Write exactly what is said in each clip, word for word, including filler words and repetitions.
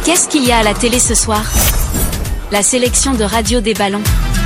Qu'est-ce qu'il y a à la télé ce soir? La sélection de Radio des Ballons.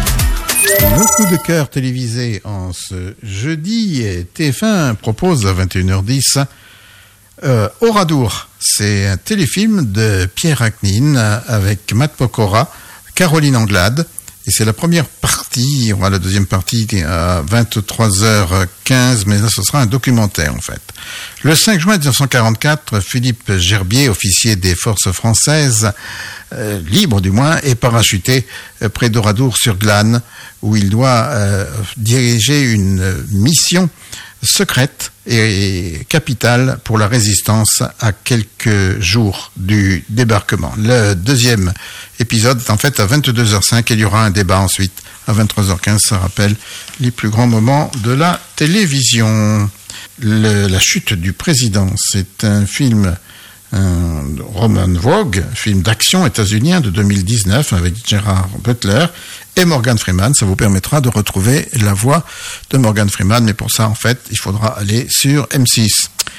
Le coup de cœur télévisé en ce jeudi, T F un propose à vingt et une heures dix euh, Oradour. C'est un téléfilm de Pierre Hacknin avec Matt Pokora, Caroline Anglade. Et c'est la première partie. Il y aura la deuxième partie à vingt-trois heures quinze, mais là ce sera un documentaire en fait. Le cinq juin dix-neuf cent quarante-quatre, Philippe Gerbier, officier des forces françaises, euh, libre du moins, est parachuté euh, près d'Oradour-sur-Glane, où il doit euh, diriger une mission secrète et capitale pour la résistance à quelques jours du débarquement. Le deuxième épisode est en fait à vingt-deux heures cinq et il y aura un débat ensuite à vingt-trois heures quinze. Ça rappelle les plus grands moments de la télévision. Le, la chute du président, c'est un film un Roman Vogue, film d'action états-unien de deux mille dix-neuf avec Gerard Butler et Morgan Freeman. Ça vous permettra de retrouver la voix de Morgan Freeman, mais pour ça, en fait, il faudra aller sur M six.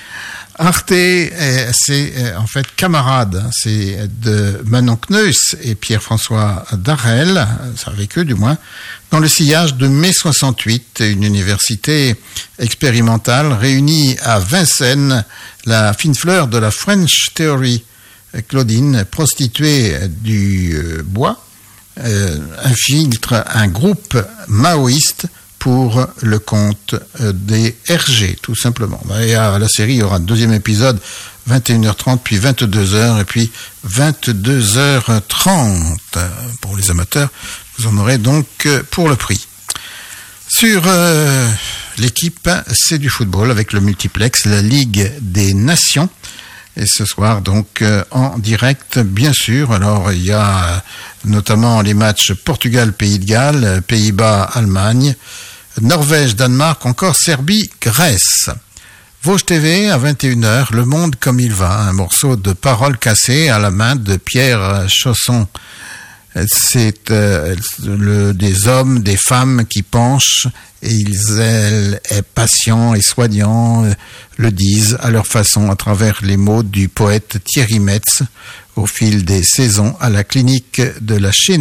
Arte, c'est en fait Camarade, c'est de Manon Kneus et Pierre-François Darel, c'est avec eux du moins, dans le sillage de mai soixante-huit, une université expérimentale réunie à Vincennes la fine fleur de la French Theory, Claudine, prostituée du euh, bois, euh, infiltre un groupe maoïste pour le compte des R G, tout simplement. Et à la série, il y aura un deuxième épisode, vingt et une heures trente, puis vingt-deux heures, et puis vingt-deux heures trente. Pour les amateurs, vous en aurez donc pour le prix. Sur euh, l'équipe, c'est du football avec le multiplex, la Ligue des Nations. Et ce soir, donc, euh, en direct, bien sûr. Alors, il y a notamment les matchs Portugal-Pays de Galles, Pays-Bas-Allemagne, Norvège-Danemark, encore Serbie-Grèce. Vosges T V, à vingt et une heures, Le Monde comme il va, un morceau de paroles cassées à la main de Pierre Chausson. C'est euh, le, des hommes, des femmes qui penchent et ils, elles, patients et soignants, euh, le disent à leur façon à travers les mots du poète Thierry Metz au fil des saisons à la clinique de la Chine.